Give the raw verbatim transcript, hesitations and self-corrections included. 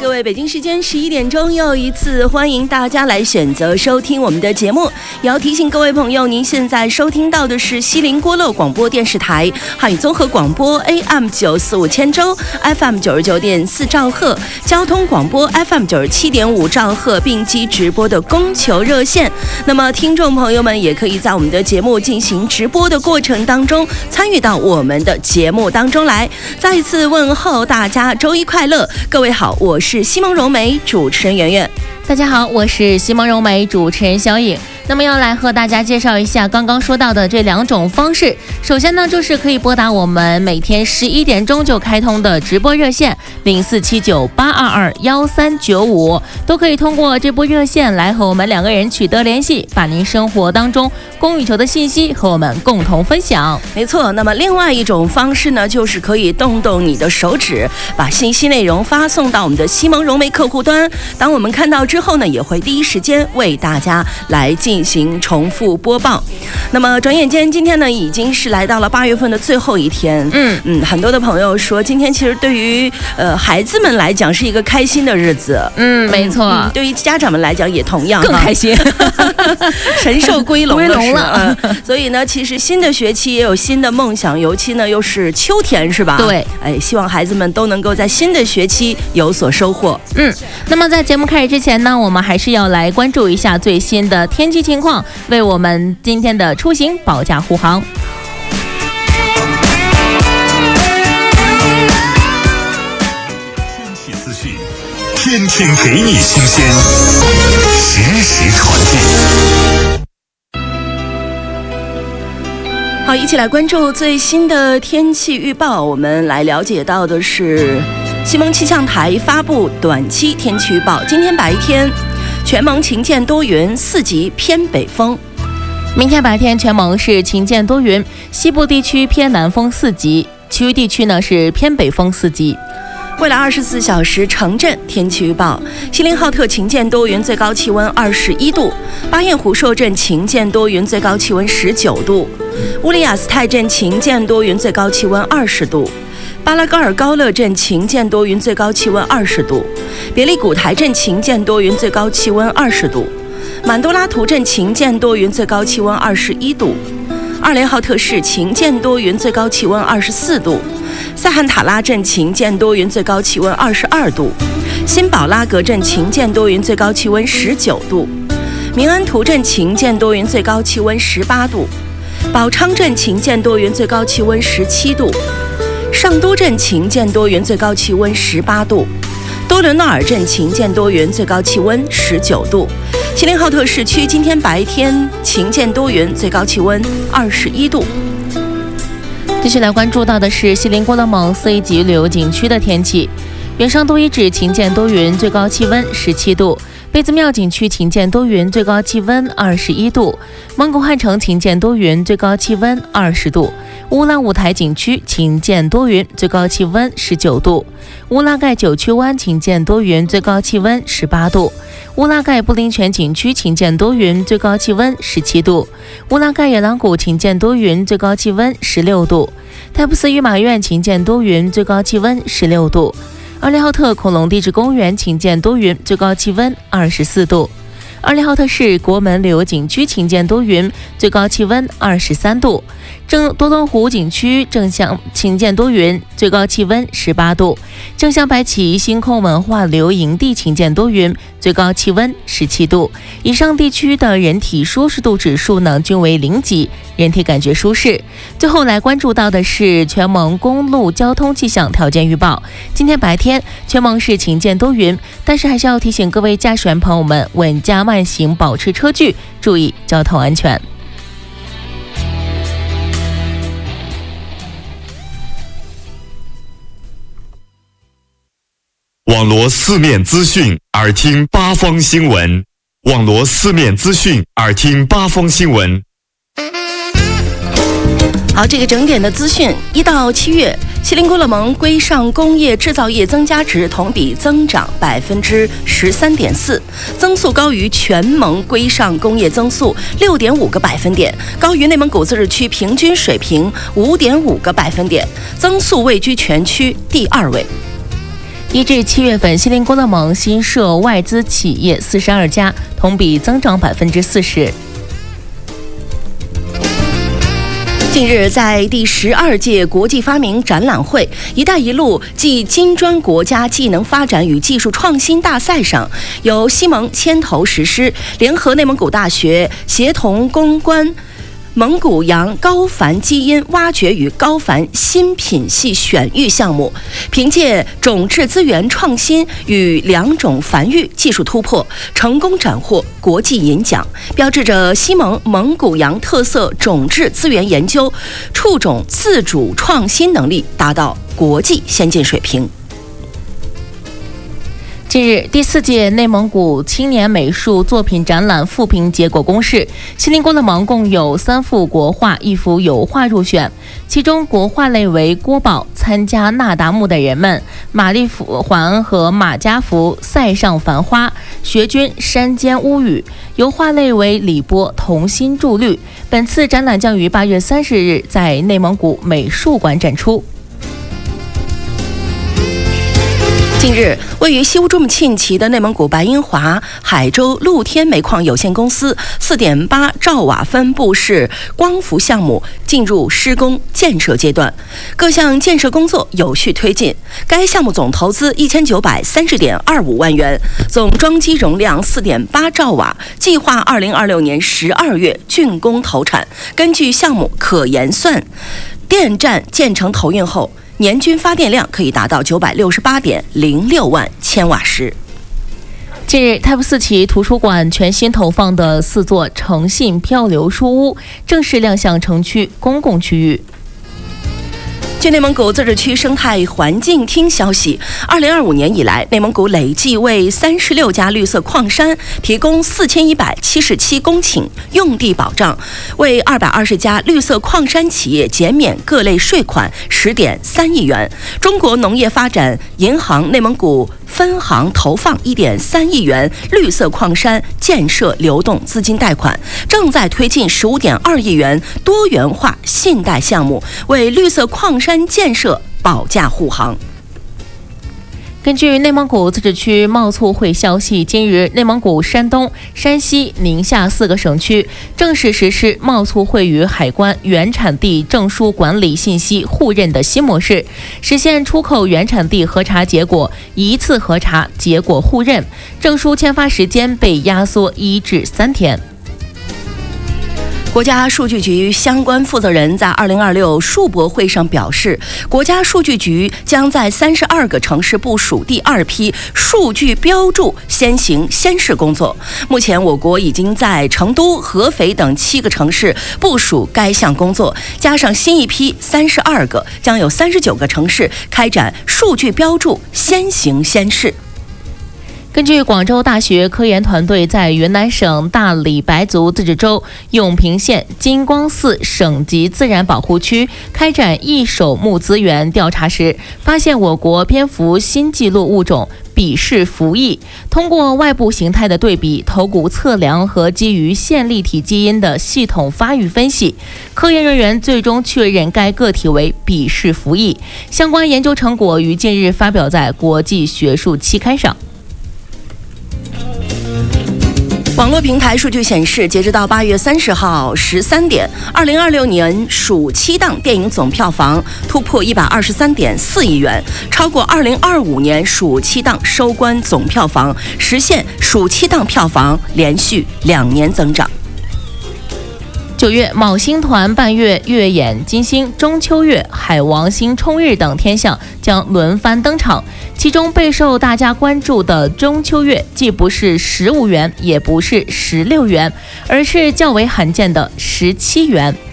各位，北京时间十一点钟又一次欢迎大家来选择收听我们的节目。也要提醒各位朋友，您现在收听到的是西林郭勒广播电视台汉语综合广播 A M 九四五千州 F M 九十九点四兆赫，交通广播 F M 九十七点五兆赫并机直播的供求热线。那么听众朋友们也可以在我们的节目进行直播的过程当中参与到我们的节目当中来。再一次问候大家周一快乐，各位好，我是西蒙柔梅，主持人圆圆。 大家好，我是西蒙柔梅，主持人小颖。那么要来和大家介绍一下刚刚说到的这两种方式。首先呢，就是可以拨打我们每天十一点钟就开通的直播热线零四七九八二二幺三九五，都可以通过这波热线来和我们两个人取得联系，把您生活当中供需求的信息和我们共同分享。 没错，那么另外一种方式呢，就是可以动动你的手指，把信息内容发送到我们的西蒙柔梅客户端。当我们看到之后呢，也会第一时间为大家来进行重复播报。那么转眼间今天呢，已经是来到了八月份的最后一天。嗯嗯，很多的朋友说，今天其实对于呃孩子们来讲是一个开心的日子。 嗯，没错、嗯嗯。 对于家长们来讲也同样更开心， 神兽归笼归笼了。 嗯、所以呢，其实新的学期也有新的梦想，尤其呢又是秋天，是吧？ 对， 哎，希望孩子们都能够在新的学期有所收获。 嗯，那么在节目开始之前呢，我们还是要来关注一下最新的天气情况，为我们今天的出行保驾护航。 天气资讯，天天给你新鲜，实时传递。 好，一起来关注最新的天气预报。我们来了解到的是西蒙气象台发布短期天气预报。今天白天全蒙晴间多云，四级偏北风。 明天白天全蒙是晴间多云，西部地区偏南风四级，其余地区呢是偏北风四级。 未来二十四小时城镇天气预报：锡林浩特晴间多云，最高气温二十一度；巴彦虎寿镇晴间多云，最高气温十九度；乌里雅斯泰镇晴间多云，最高气温二十度；巴拉戈尔高勒镇晴间多云，最高气温二十度；别利古台镇晴间多云，最高气温二十度；满多拉图镇晴间多云，最高气温二十一度；二连浩特市晴间多云，最高气温二十四度；塞罕塔拉镇晴间多云，最高气温二十二度；新宝拉格镇晴间多云，最高气温十九度；明安图镇晴间多云，最高气温十八度；宝昌镇晴间多云，最高气温十七度；上都镇晴间多云，最高气温十八度；多伦诺尔镇晴间多云，最高气温十九度；锡林浩特市区今天白天晴间多云，最高气温二十一度。 继续来关注到的是锡林郭勒盟四 A 级旅游景区的天气。原上都遗址晴间多云，最高气温十七度；贝子庙景区晴间多云，最高气温二十一度；蒙古汉城晴间多云，最高气温二十度；乌拉舞台景区晴间多云，最高气温十九度；乌拉盖九曲湾晴间多云，最高气温十八度；乌拉盖布林泉景区晴间多云，最高气温十七度；乌拉盖野狼谷晴间多云，最高气温十六度；泰布斯御马院晴间多云，最高气温十六度；二连浩特恐龙地质公园晴间多云，最高气温二十四度；二连浩特市国门旅游景区晴间多云，最高气温二十三度；正多伦湖景区正向晴间多云，最高气温十八度；正向白旗星空文化旅游营地晴间多云，最高气温十七度。以上地区的人体舒适度指数呢均为零级，人体感觉舒适。最后来关注到的是全蒙公路交通气象条件预报。今天白天全蒙是晴间多云，但是还是要提醒各位驾驶员朋友们稳驾慢行，保持车距，注意交通安全。 网罗四面资讯，耳听八方新闻。网罗四面资讯，耳听八方新闻。 好，这个整点的资讯，一到七月，锡林郭勒盟规上工业制造业增加值同比增长百分之十三点四，增速高于全盟规上工业增速六点五个百分点，高于内蒙古自治区平均水平五点五个百分点，增速位居全区第二位。 一至七月份，锡林郭勒盟新设外资企业四十二家，同比增长百分之四十。 近日，在第十二届国际发明展览会“一带一路”暨金砖国家技能发展与技术创新大赛上，由西盟牵头实施，联合内蒙古大学协同攻关蒙古羊高繁基因挖掘与高繁新品系选育项目，凭借种质资源创新与两种繁育技术突破，成功斩获国际银奖，标志着西盟蒙古羊特色种质资源研究畜种自主创新能力达到国际先进水平。 近日，第四届内蒙古青年美术作品展览复评结果公示，锡林郭勒盟共有三幅国画、一幅油画入选，其中国画类为郭宝参加那达慕的人们、玛丽环和马家福塞上繁花、学军山间屋宇；油画类为李波同心筑绿。本次展览将于八月三十日在内蒙古美术馆展出。 近日，位于西乌珠穆沁旗的内蒙古白银华海州露天煤矿有限公司 四点八 兆瓦分布式光伏项目进入施工建设阶段，各项建设工作有序推进。该项目总投资一千九百三十点二五万元，总装机容量 四点八 兆瓦，计划二零二六年十二月竣工投产。根据项目可研算，电站建成投运后，年均发电量可以达到九百六十八点零六万千瓦时。 近日，太仆寺旗图书馆全新投放的四座诚信漂流书屋正式亮相城区公共区域。 据内蒙古自治区生态环境厅消息，二零二五年以来，内蒙古累计为三十六家绿色矿山提供四千一百七十七公顷用地保障，为二百二十家绿色矿山企业减免各类税款十点三亿元。中国农业发展银行内蒙古分行投放一点三亿元绿色矿山建设流动资金贷款，正在推进十五点二亿元多元化信贷项目，为绿色矿山建设保驾护航。 根据内蒙古自治区贸促会消息，今日内蒙古、山东、山西、宁夏四个省区正式实施贸促会与海关原产地证书管理信息互认的新模式，实现出口原产地核查结果一次核查，结果互认，证书签发时间被压缩一至三天。 国家数据局相关负责人在二零二六数博会上表示，国家数据局将在三十二个城市部署第二批数据标注先行先试工作。目前，我国已经在成都、合肥等七个城市部署该项工作，加上新一批三十二个，将有三十九个城市开展数据标注先行先试。 根据广州大学科研团队在云南省大理白族自治州永平县金光寺省级自然保护区开展异手目资源调查时，发现我国蝙蝠新纪录物种比氏蝠翼。通过外部形态的对比、头骨测量和基于线粒体基因的系统发育分析，科研人员最终确认该个体为比氏蝠翼。相关研究成果于近日发表在国际学术期刊上。 网络平台数据显示，截止到八月三十号十三点，二零二六年暑期档电影总票房突破一百二十三点四亿元，超过二零二五年暑期档收官总票房，实现暑期档票房连续两年增长。 九月，卯星团半月月演金星、中秋月海王星冲日等天象将轮番登场，其中备受大家关注的中秋月既不是十五元，也不是十六元，而是较为罕见的十七元。